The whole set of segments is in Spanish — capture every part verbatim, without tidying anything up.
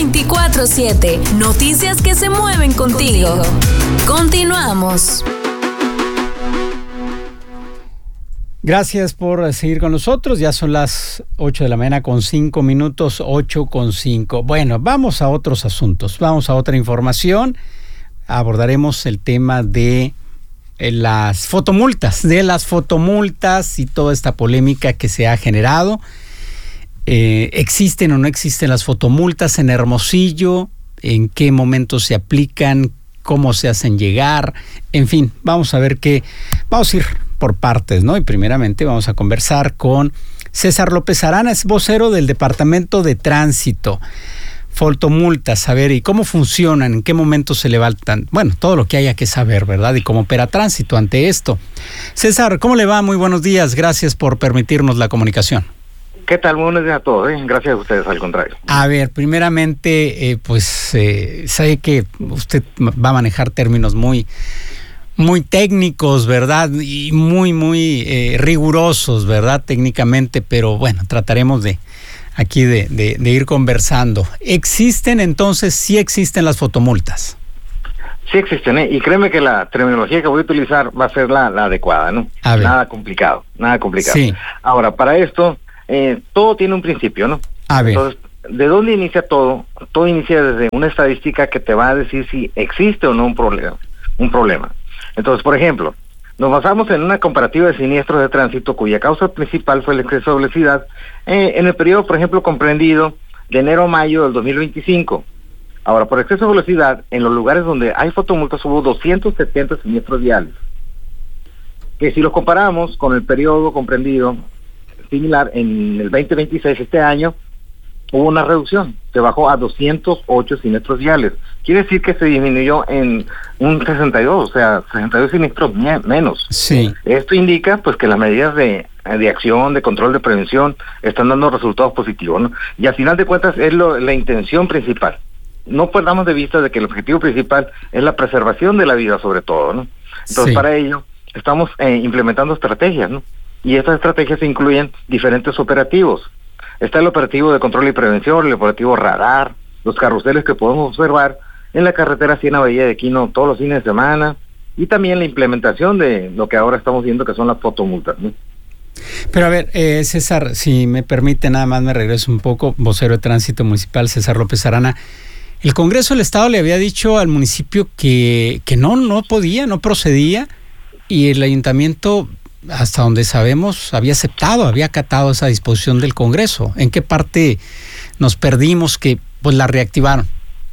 veinticuatro siete. Noticias que se mueven contigo. Continuamos. Gracias por seguir con nosotros. Ya son las ocho de la mañana con cinco minutos, ocho con cinco. Bueno, vamos a otros asuntos, vamos a otra información. Abordaremos el tema de las fotomultas, de las fotomultas y toda esta polémica que se ha generado. Eh, ¿Existen o no existen las fotomultas en Hermosillo? ¿En qué momento se aplican? ¿Cómo se hacen llegar? En fin, vamos a ver qué, vamos a ir por partes, ¿no? Y primeramente vamos a conversar con César López Arana, es vocero del Departamento de Tránsito. Fotomultas, a ver, ¿y cómo funcionan? ¿En qué momento se levantan? Bueno, todo lo que haya que saber, ¿verdad? Y cómo opera Tránsito ante esto. César, ¿cómo le va? Muy buenos días, gracias por permitirnos la comunicación. ¿Qué tal? Muy buenos días a todos, ¿eh? Gracias a ustedes, al contrario. A ver, primeramente, eh, pues, eh, sé que usted va a manejar términos muy... muy técnicos, ¿verdad? Y muy, muy eh, rigurosos, ¿verdad? Técnicamente, pero bueno, trataremos de aquí de, de, de ir conversando. ¿Existen entonces, sí existen las fotomultas? Sí existen, ¿eh? Y créeme que la terminología que voy a utilizar va a ser la, la adecuada, ¿no? A ver. Nada complicado, nada complicado. Sí. Ahora, para esto, eh, todo tiene un principio, ¿no? A ver. Entonces, ¿de dónde inicia todo? Todo inicia desde una estadística que te va a decir si existe o no un problema, un problema. Entonces, por ejemplo, nos basamos en una comparativa de siniestros de tránsito cuya causa principal fue el exceso de velocidad eh, en el periodo, por ejemplo, comprendido de enero a mayo del dos mil veinticinco. Ahora, por exceso de velocidad, en los lugares donde hay fotomultas hubo doscientos setenta siniestros viales. Que si los comparamos con el periodo comprendido similar en el veinte veintiséis, este año, hubo una reducción, se bajó a doscientos ocho siniestros viales. Quiere decir que se disminuyó en un sesenta y dos, o sea, sesenta y dos siniestros menos. Sí. Esto indica pues que las medidas de, de acción, de control, de prevención están dando resultados positivos, ¿no? Y al final de cuentas es lo, la intención principal. No perdamos de vista de que el objetivo principal es la preservación de la vida sobre todo, ¿no? Entonces, sí, para ello estamos eh, implementando estrategias, ¿no? Y estas estrategias incluyen diferentes operativos. Está el operativo de control y prevención, el operativo radar, los carruseles que podemos observar en la carretera Siena Bahía de Quino todos los fines de semana, y también la implementación de lo que ahora estamos viendo que son las fotomultas, ¿no? Pero a ver, eh, César, si me permite, nada más me regreso un poco, vocero de Tránsito Municipal, César López Arana. El Congreso del Estado le había dicho al municipio que, que no, no podía, no procedía, y el ayuntamiento, hasta donde sabemos, había aceptado, había acatado esa disposición del Congreso. ¿En qué parte nos perdimos que pues la reactivaron?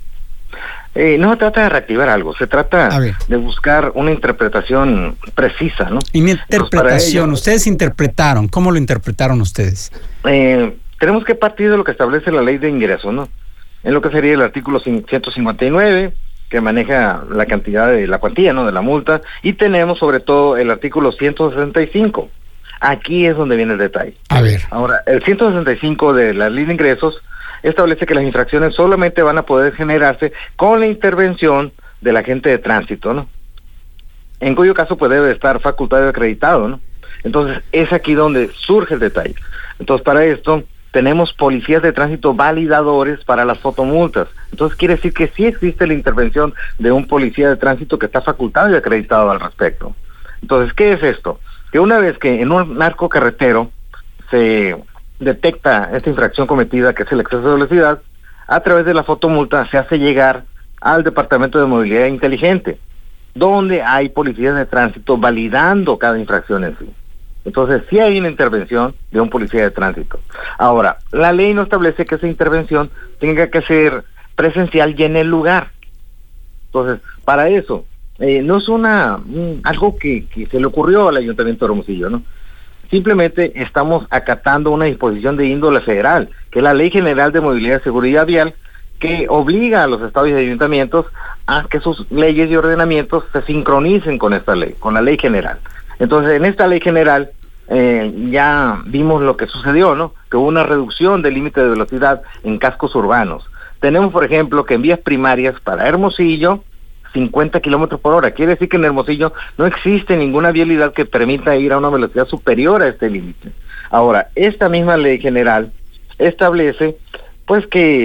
Eh, no se trata de reactivar algo, se trata de buscar una interpretación precisa, ¿no? Y mi interpretación, ello, ustedes interpretaron, ¿cómo lo interpretaron ustedes? Eh, tenemos que partir de lo que establece la ley de ingresos, ¿no? En lo que sería el artículo ciento cincuenta y nueve, que maneja la cantidad de la cuantía, ¿no?, de la multa, y tenemos sobre todo el artículo ciento sesenta y cinco. Aquí es donde viene el detalle. A ver. Ahora, el ciento sesenta y cinco de la ley de ingresos establece que las infracciones solamente van a poder generarse con la intervención del agente de tránsito, ¿no? En cuyo caso pues debe estar facultado y acreditado, ¿no? Entonces, es aquí donde surge el detalle. Entonces, para esto tenemos policías de tránsito validadores para las fotomultas. Entonces quiere decir que sí existe la intervención de un policía de tránsito que está facultado y acreditado al respecto. Entonces, ¿qué es esto? Que una vez que en un narco carretero se detecta esta infracción cometida, que es el exceso de velocidad, a través de la fotomulta se hace llegar al Departamento de Movilidad Inteligente, donde hay policías de tránsito validando cada infracción en sí. Entonces, sí hay una intervención de un policía de tránsito. Ahora, la ley no establece que esa intervención tenga que ser presencial y en el lugar. Entonces, para eso, eh, no es una un, algo que, que se le ocurrió al Ayuntamiento de Hermosillo, ¿no? Simplemente estamos acatando una disposición de índole federal, que es la Ley General de Movilidad y Seguridad Vial, que obliga a los estados y ayuntamientos a que sus leyes y ordenamientos se sincronicen con esta ley, con la ley general. Entonces, en esta ley general eh, ya vimos lo que sucedió, ¿no? Que hubo una reducción del límite de velocidad en cascos urbanos. Tenemos, por ejemplo, que en vías primarias para Hermosillo, cincuenta kilómetros por hora. Quiere decir que en Hermosillo no existe ninguna vialidad que permita ir a una velocidad superior a este límite. Ahora, esta misma ley general establece, pues, que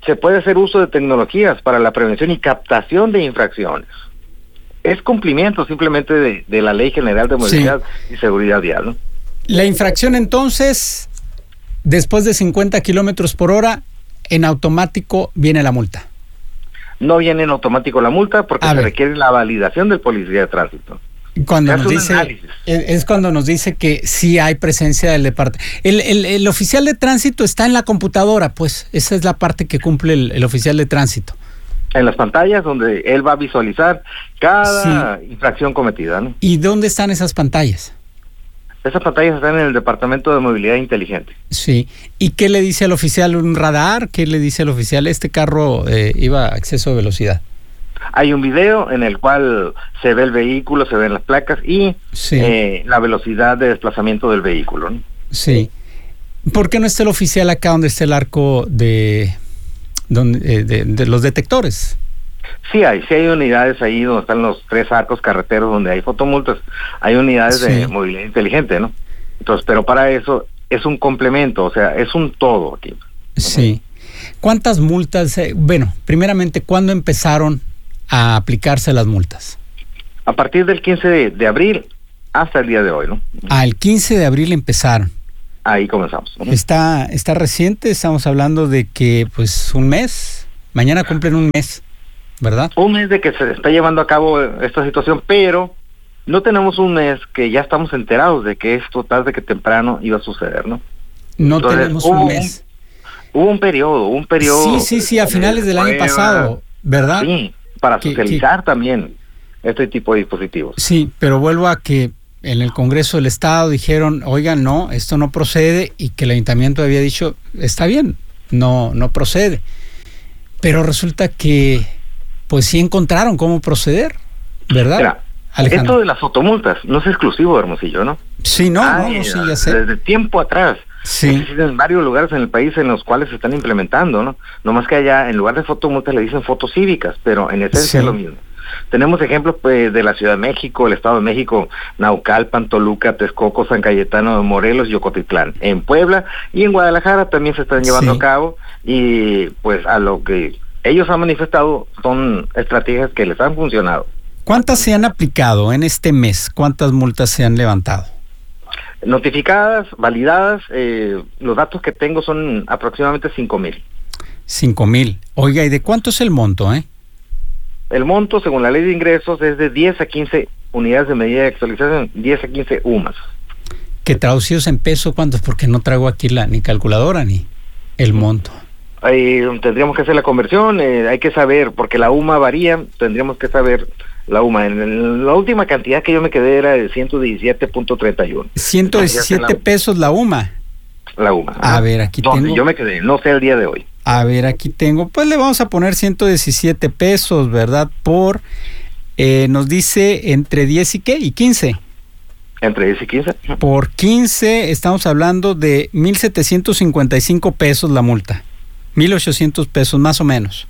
se puede hacer uso de tecnologías para la prevención y captación de infracciones. Es cumplimiento simplemente de, de la Ley General de Movilidad sí. y Seguridad Vial, ¿no? La infracción entonces, después de cincuenta kilómetros por hora, en automático viene la multa. No viene en automático la multa porque A se ver. requiere la validación del policía de tránsito. Cuando Se nos hace un dice, análisis. es, es cuando nos dice que sí hay presencia del departamento. El, el, el oficial de tránsito está en la computadora, pues esa es la parte que cumple el, el oficial de tránsito. En las pantallas donde él va a visualizar cada sí. infracción cometida, ¿no? ¿Y dónde están esas pantallas? Esas pantallas están en el Departamento de Movilidad Inteligente. Sí. ¿Y qué le dice al oficial? ¿Un radar? ¿Qué le dice al oficial? Este carro eh, iba a exceso de velocidad. Hay un video en el cual se ve el vehículo, se ven las placas y sí. eh, la velocidad de desplazamiento del vehículo, ¿no? Sí. ¿Por qué no está el oficial acá donde está el arco de, donde, eh, de, de los detectores? Sí hay, sí hay unidades ahí donde están los tres arcos carreteros donde hay fotomultas. Hay unidades sí. de movilidad inteligente, ¿no? Entonces, pero para eso es un complemento, o sea, es un todo aquí. Sí. ¿Cuántas multas? Eh, bueno, primeramente, ¿cuándo empezaron a aplicarse las multas? A partir del quince de, de abril hasta el día de hoy, ¿no? Ah, el quince de abril empezaron. Ahí comenzamos. ¿no? Está, está reciente, estamos hablando de que, pues, un mes, mañana cumplen un mes, ¿verdad? Un mes de que se está llevando a cabo esta situación, pero no tenemos un mes que ya estamos enterados de que esto tarde que temprano iba a suceder, ¿no? No Entonces, tenemos un mes. Un, hubo un periodo, un periodo. Sí, sí, sí, a finales del año pasado, ¿verdad? Sí, para que, socializar que, también este tipo de dispositivos. Sí, pero vuelvo a que en el Congreso del Estado dijeron, oigan, no, esto no procede, y que el ayuntamiento había dicho, está bien, no, no procede. Pero resulta que, pues sí encontraron cómo proceder, ¿verdad? Mira, esto de las fotomultas no es exclusivo de Hermosillo, ¿no? Sí, no, Ay, no, sí, ya sé. Desde tiempo atrás. Sí. Existen varios lugares en el país en los cuales se están implementando, ¿no? No más que allá, en lugar de fotomultas, le dicen fotos cívicas, pero en esencia sí. es lo mismo. Tenemos ejemplos pues de la Ciudad de México, el Estado de México, Naucalpan, Toluca, Texcoco, San Cayetano, Morelos y Ocotitlán. En Puebla y en Guadalajara también se están llevando sí. a cabo, y pues a lo que ellos han manifestado son estrategias que les han funcionado. ¿Cuántas se han aplicado en este mes? ¿Cuántas multas se han levantado? Notificadas, validadas, eh, los datos que tengo son aproximadamente cinco mil. Cinco mil. Oiga, ¿y de cuánto es el monto, eh? El monto, según la ley de ingresos, es de diez a quince unidades de medida de actualización, diez a quince U M A S. ¿Que traducidos en peso cuántos? Porque no traigo aquí la ni calculadora ni el monto. Eh, tendríamos que hacer la conversión, eh, hay que saber, porque la U M A varía, tendríamos que saber la U M A. En, en la última cantidad que yo me quedé era de ciento diecisiete punto treinta y uno. ciento diecisiete pesos la U M A. La U M A. A ver, aquí ¿Dónde? tengo. Yo me quedé, no sé el día de hoy. A ver, aquí tengo, pues le vamos a poner ciento diecisiete pesos, ¿verdad? Por, eh, nos dice entre diez y qué, y quince. Entre diez y quince. Por quince estamos hablando de mil setecientos cincuenta y cinco pesos la multa. mil ochocientos pesos más o menos.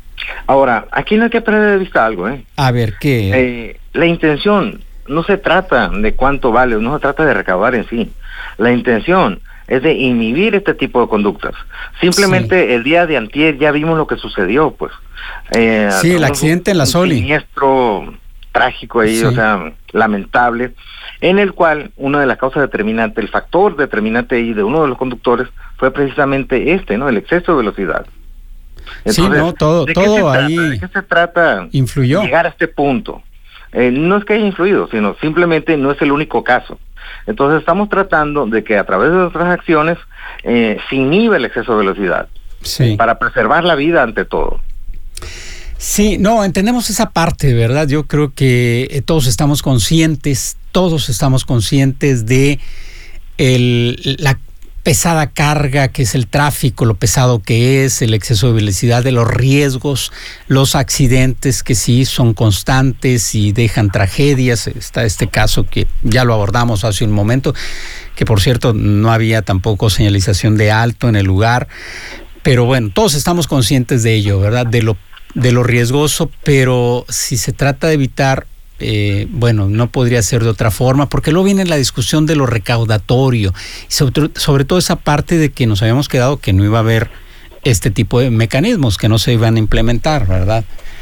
Ahora, aquí no hay que perder de vista algo, ¿eh? A ver, ¿qué? Eh, la intención no se trata de cuánto vale, no se trata de recaudar en sí. La intención es de inhibir este tipo de conductas. Simplemente sí. El día de antier ya vimos lo que sucedió, pues. Eh, sí, el accidente en la Soli. Un siniestro trágico ahí, sí. O sea, lamentable, en el cual una de las causas determinantes, el factor determinante ahí de uno de los conductores fue precisamente este, ¿no? El exceso de velocidad. Entonces, sí, no, todo, todo ahí ¿de qué se trata? Influyó. Llegar a este punto. Eh, no es que haya influido, sino simplemente no es el único caso. Entonces estamos tratando de que a través de nuestras acciones eh, se inhiba el exceso de velocidad, sí. Para preservar la vida ante todo. Sí, no, entendemos esa parte, ¿verdad? Yo creo que eh, todos estamos conscientes, todos estamos conscientes de el, la pesada carga que es el tráfico, lo pesado que es, el exceso de velocidad, de los riesgos, los accidentes que sí son constantes y dejan tragedias. Está este caso que ya lo abordamos hace un momento, que por cierto no había tampoco señalización de alto en el lugar, pero bueno, todos estamos conscientes de ello, ¿verdad? De lo, de lo riesgoso, pero si se trata de evitar, Eh, bueno, no podría ser de otra forma, porque luego viene la discusión de lo recaudatorio, y sobre, sobre todo esa parte de que nos habíamos quedado que no iba a haber este tipo de mecanismos que no se iban a implementar, ¿verdad?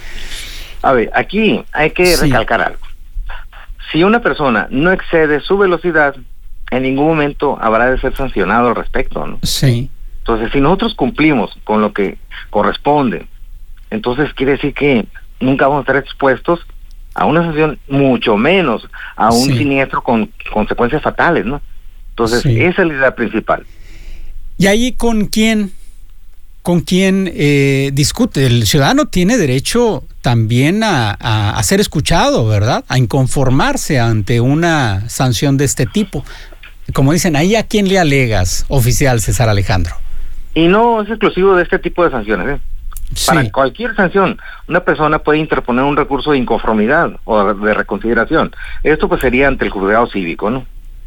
A ver, aquí hay que sí. recalcar algo. Si una persona no excede su velocidad, en ningún momento habrá de ser sancionado al respecto, ¿no? Sí. Entonces, si nosotros cumplimos con lo que corresponde, entonces quiere decir que nunca vamos a estar expuestos a una sanción, mucho menos a un sí. siniestro con consecuencias fatales, ¿no? Entonces, sí. esa es la idea principal. ¿Y ahí con quién, con quién eh, discute? El ciudadano tiene derecho también a, a, a ser escuchado, ¿verdad? A inconformarse ante una sanción de este tipo. Como dicen, ¿ahí a quién le alegas, oficial César Alejandro? Y no es exclusivo de este tipo de sanciones, ¿eh? Sí. Para cualquier sanción, una persona puede interponer un recurso de inconformidad o de reconsideración. Esto pues sería ante el juzgado cívico, ¿no?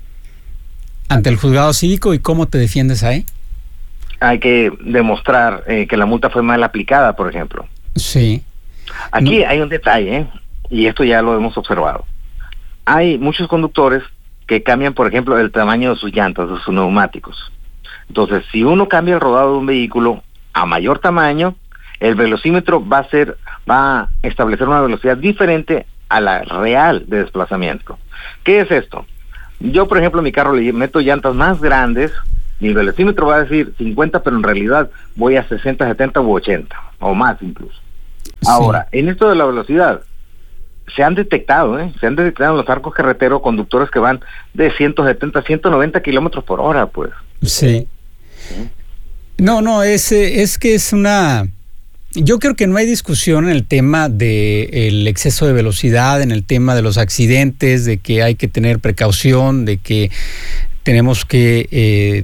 Ante el juzgado cívico, ¿y cómo te defiendes ahí? Hay que demostrar eh, que la multa fue mal aplicada, por ejemplo. Sí. Aquí no. hay un detalle, ¿eh? Y esto ya lo hemos observado. Hay muchos conductores que cambian, por ejemplo, el tamaño de sus llantas, de sus neumáticos. Entonces, si uno cambia el rodado de un vehículo a mayor tamaño, el velocímetro va a ser, va a establecer una velocidad diferente a la real de desplazamiento. ¿Qué es esto? Yo, por ejemplo, en mi carro le meto llantas más grandes, mi velocímetro va a decir cincuenta, pero en realidad voy a sesenta, setenta u ochenta, o más incluso. Sí. Ahora, en esto de la velocidad, se han detectado, ¿eh? Se han detectado en los arcos carreteros conductores que van de ciento setenta, ciento noventa kilómetros por hora, pues. Sí. ¿Sí? No, no, es, es que es una... Yo creo que no hay discusión en el tema del exceso de velocidad, en el tema de los accidentes, de que hay que tener precaución, de que tenemos que, eh,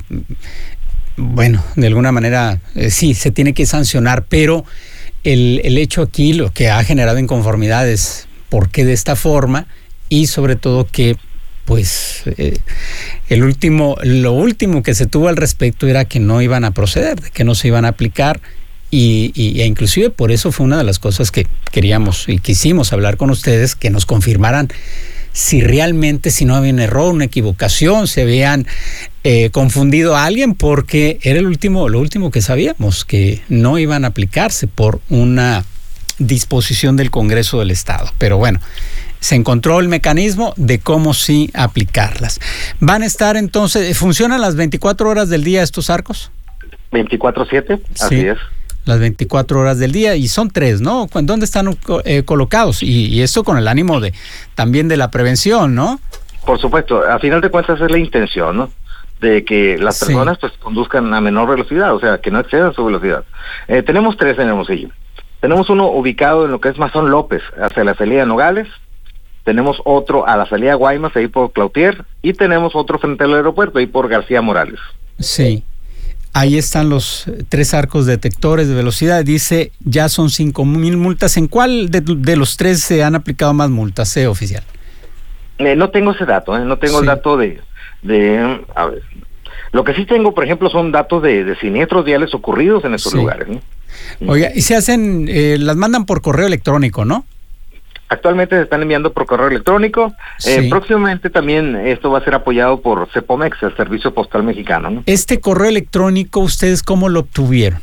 bueno, de alguna manera, eh, sí, se tiene que sancionar, pero el, el hecho aquí, lo que ha generado inconformidad es por qué de esta forma y sobre todo que, pues, eh, el último, lo último que se tuvo al respecto era que no iban a proceder, de que no se iban a aplicar. Y, y, e inclusive por eso fue una de las cosas que queríamos y quisimos hablar con ustedes, que nos confirmaran si realmente, si no había un error, una equivocación, se habían eh, confundido a alguien, porque era el último, lo último que sabíamos, que no iban a aplicarse por una disposición del Congreso del Estado. Pero bueno, se encontró el mecanismo de cómo sí aplicarlas. ¿Van a estar entonces, funcionan las veinticuatro horas del día estos arcos? veinticuatro siete, así sí. es. Las veinticuatro horas del día, y son tres, ¿no? ¿Dónde están eh, colocados? Y, y esto con el ánimo de también de la prevención, ¿no? Por supuesto, a final de cuentas es la intención, ¿no? De que las Sí. personas pues conduzcan a menor velocidad, o sea, que no excedan su velocidad. Eh, tenemos tres en Hermosillo. Tenemos uno ubicado en lo que es Mazón López, hacia la salida de Nogales. Tenemos otro a la salida de Guaymas, ahí por Cloutier. Y tenemos otro frente al aeropuerto, ahí por García Morales. Sí. Ahí están los tres arcos detectores de velocidad. Dice, ya son cinco mil multas. ¿En cuál de, de los tres se han aplicado más multas, eh, oficial? Eh, no tengo ese dato, ¿eh? No tengo sí. el dato de, de... A ver. Lo que sí tengo, por ejemplo, son datos de, de siniestros viales ocurridos en esos sí. lugares, ¿no? Oiga, y se hacen, eh, las mandan por correo electrónico, ¿no? Actualmente se están enviando por correo electrónico. Sí. Eh, próximamente también esto va a ser apoyado por Cepomex, el Servicio Postal Mexicano, ¿no? Este correo electrónico, ¿ustedes cómo lo obtuvieron?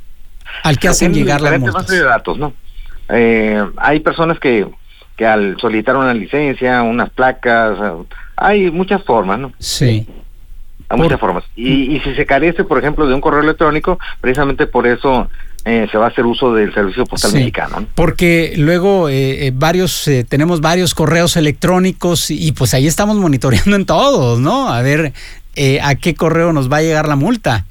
Al que hacen llegar las multas. Base de datos, ¿no? Eh, hay personas que, que al solicitar una licencia, unas placas, hay muchas formas, ¿no? Sí. Hay muchas por... formas. Y, y si se carece, por ejemplo, de un correo electrónico, precisamente por eso... Eh, se va a hacer uso del Servicio Postal sí, Mexicano, ¿no? Porque luego eh, varios eh, tenemos varios correos electrónicos y, y pues ahí estamos monitoreando en todos, ¿no? A ver eh, a qué correo nos va a llegar la multa.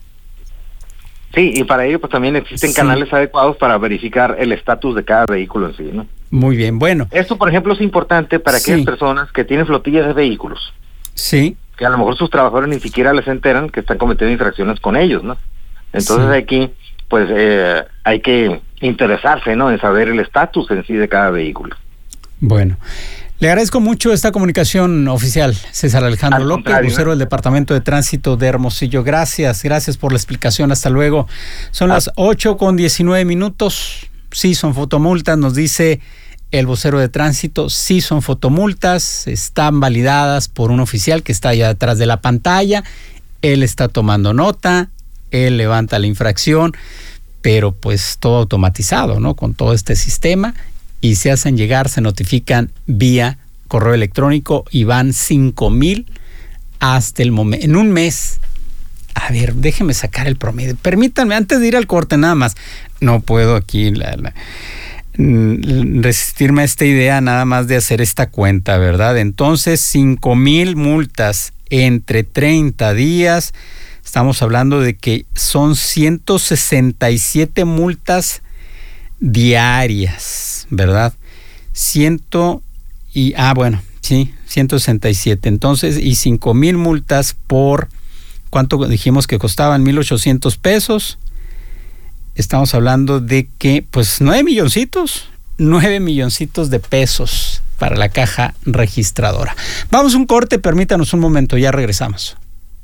Sí, y para ello pues también existen sí. canales adecuados para verificar el estatus de cada vehículo en sí, ¿no? Muy bien, bueno. Esto, por ejemplo, es importante para sí. aquellas personas que tienen flotillas de vehículos. Sí. Que a lo mejor sus trabajadores ni siquiera les enteran que están cometiendo infracciones con ellos, ¿no? Entonces sí. aquí... pues eh, hay que interesarse, ¿no?, en saber el estatus en sí de cada vehículo. Bueno, le agradezco mucho esta comunicación, oficial César Alejandro Al López, vocero del Departamento de Tránsito de Hermosillo. Gracias, gracias por la explicación. Hasta luego. Son ah. las ocho con diecinueve minutos. Sí, son fotomultas, nos dice el vocero de Tránsito. Sí, son fotomultas, están validadas por un oficial que está allá detrás de la pantalla. Él está tomando nota. Él levanta la infracción, pero pues todo automatizado, ¿no? Con todo este sistema, y se hacen llegar, se notifican vía correo electrónico y van cinco mil hasta el momento, en un mes. A ver, déjeme sacar el promedio. Permítanme, antes de ir al corte nada más, no puedo aquí la, la, resistirme a esta idea nada más de hacer esta cuenta, ¿verdad? Entonces, cinco mil multas entre treinta días, estamos hablando de que son ciento sesenta y siete multas diarias, ¿verdad? Ciento y, ah, bueno, sí, ciento sesenta y siete. Entonces, y cinco mil multas por, ¿cuánto dijimos que costaban? mil ochocientos pesos. Estamos hablando de que, pues, nueve milloncitos, nueve milloncitos de pesos para la caja registradora. Vamos a un corte, permítanos un momento, ya regresamos.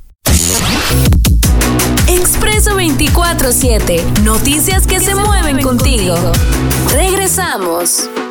Expreso veinticuatro siete, noticias que se mueven contigo. Regresamos.